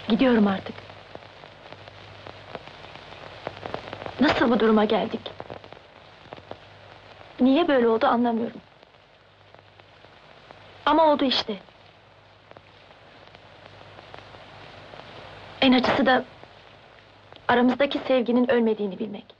Gidiyorum artık. Nasıl bu duruma geldik? Niye böyle oldu anlamıyorum. Ama oldu işte. En acısı da aramızdaki sevginin ölmediğini bilmek.